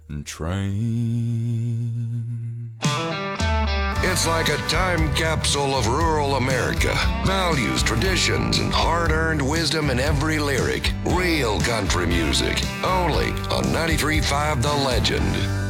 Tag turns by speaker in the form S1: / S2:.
S1: train.
S2: It's like a time capsule of rural America. Values, traditions, and hard-earned wisdom in every lyric. Real country music. Only on 93.5 The Legend.